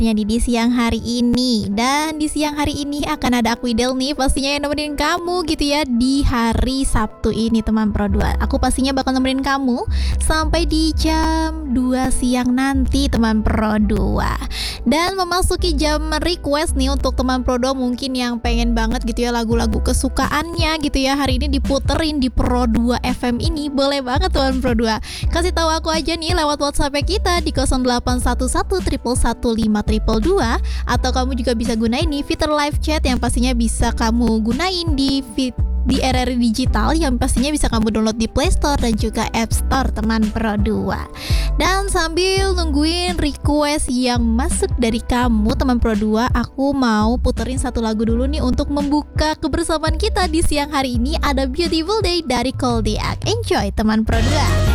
update-nya di siang hari ini. Dan di siang hari ini akan ada aku Idel nih pastinya yang nemenin kamu gitu ya di hari Sabtu ini teman Pro 2. Aku pastinya bakal nemenin kamu sampai di jam 2 siang nanti teman Pro 2. Dan memasuki jam request nih untuk teman Pro 2 mungkin yang pengen banget gitu ya lagu-lagu kesukaannya gitu ya hari ini diputerin di Pro 2 FM ini. Boleh banget teman Pro 2. Kasih tahu aku aja nih lewat WhatsApp kita di 0811 111 522 atau kamu juga bisa gunain nih fitur live chat yang pastinya bisa kamu gunain di RRI Digital yang pastinya bisa kamu download di Play Store dan juga App Store teman Pro 2. Dan sambil nungguin request yang masuk dari kamu teman Pro 2, aku mau puterin satu lagu dulu nih untuk membuka kebersamaan kita di siang hari ini. Ada Beautiful Day dari Koldiak. Enjoy teman Pro 2.